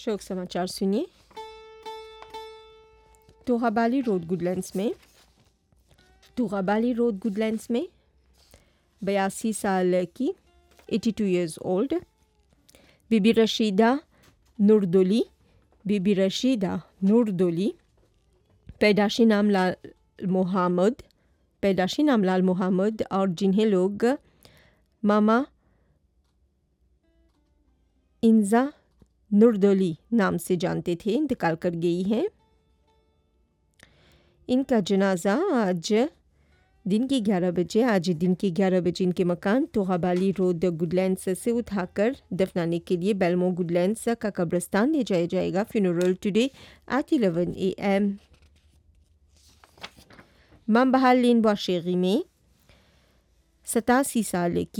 शोक समाचार सुनिए। तोहाबाली रोड गुडलैंड्स में 82 साल की 82 years old बीबी रशीदा नूरदोली पैदाशी नाम लाल मोहम्मद और जिन्हें लोग मामा इंजा नूरदोली नाम से जानते थे, इंतकाल कर गई हैं। इनका जनाजा आज दिन के 11 बजे इनके मकान तोहाबाली रोड गुडलैंड्स से उठाकर दफनाने के लिए बेलमो गुडलैंड्स का कब्रिस्तान ले जाया जाएगा। Funeral today at 11 AM। ममबहाल लेन वाशेरी में 87 साल की